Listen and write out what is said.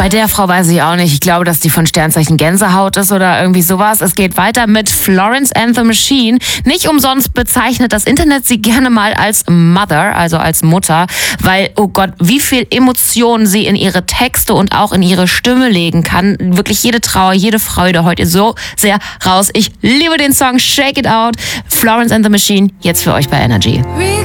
Bei der Frau weiß ich auch nicht. Ich glaube, dass die von Sternzeichen Gänsehaut ist oder irgendwie sowas. Es geht weiter mit Florence and the Machine. Nicht umsonst bezeichnet das Internet sie gerne mal als Mother, also als Mutter, weil, oh Gott, wie viel Emotionen sie in ihre Texte und auch in ihre Stimme legen kann. Wirklich jede Trauer, jede Freude heute so sehr raus. Ich liebe den Song Shake It Out. Florence and the Machine, jetzt für euch bei Energy.